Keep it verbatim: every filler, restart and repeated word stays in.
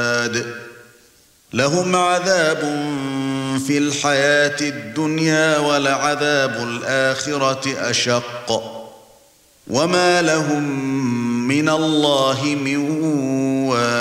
لهم عذاب في الحياة الدنيا ولعذاب الآخرة أشق وما لهم من الله من